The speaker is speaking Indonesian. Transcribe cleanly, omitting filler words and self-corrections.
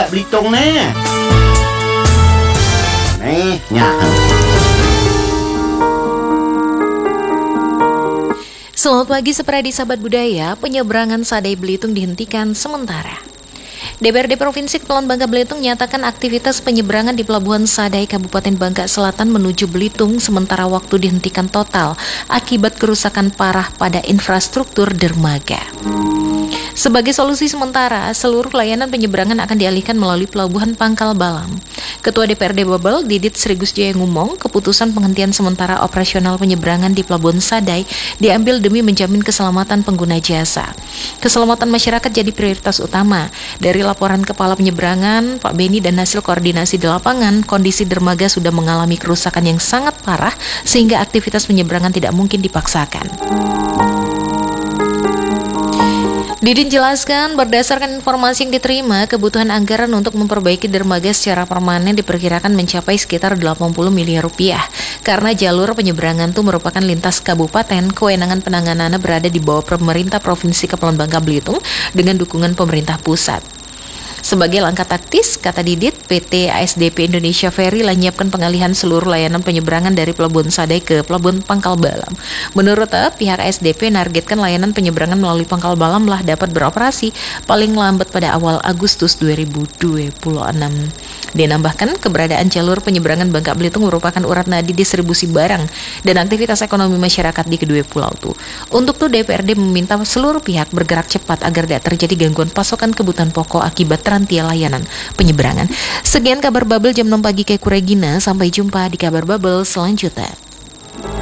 Belitung nih. Selamat pagi Sepradi Sahabat Budaya, penyeberangan Sadai Belitung dihentikan sementara. DPRD Provinsi Kepulauan Bangka Belitung menyatakan aktivitas penyeberangan di Pelabuhan Sadai Kabupaten Bangka Selatan menuju Belitung sementara waktu dihentikan total akibat kerusakan parah pada infrastruktur dermaga. Sebagai solusi sementara, seluruh layanan penyeberangan akan dialihkan melalui Pelabuhan Pangkal Balam. Ketua DPRD Babel, Didit Srigus Jaya ngomong, keputusan penghentian sementara operasional penyeberangan di Pelabuhan Sadai diambil demi menjamin keselamatan pengguna jasa. Keselamatan masyarakat jadi prioritas utama. Dari laporan Kepala Penyeberangan, Pak Beni, dan hasil koordinasi di lapangan, kondisi dermaga sudah mengalami kerusakan yang sangat parah sehingga aktivitas penyeberangan tidak mungkin dipaksakan. Didin jelaskan, berdasarkan informasi yang diterima, kebutuhan anggaran untuk memperbaiki dermaga secara permanen diperkirakan mencapai sekitar 80 miliar rupiah. Karena jalur penyeberangan itu merupakan lintas kabupaten, kewenangan penanganannya berada di bawah pemerintah Provinsi Kepulauan Bangka Belitung dengan dukungan pemerintah pusat. Sebagai langkah taktis, kata Didit, PT ASDP Indonesia Ferry lah menyiapkan pengalihan seluruh layanan penyeberangan dari Pelabuhan Sadai ke Pelabuhan Pangkal Balam. Menurut pihak ASDP menargetkan layanan penyeberangan melalui Pangkal Balam lah dapat beroperasi paling lambat pada awal Agustus 2026. Dia nambahkan, keberadaan jalur penyeberangan Bangka Belitung merupakan urat nadi distribusi barang dan aktivitas ekonomi masyarakat di kedua pulau itu. Untuk itu DPRD meminta seluruh pihak bergerak cepat agar tidak terjadi gangguan pasokan kebutuhan pokok akibat terhentinya layanan penyeberangan. Sekian kabar Babel jam 6 pagi Keku Regina, sampai jumpa di kabar Babel selanjutnya.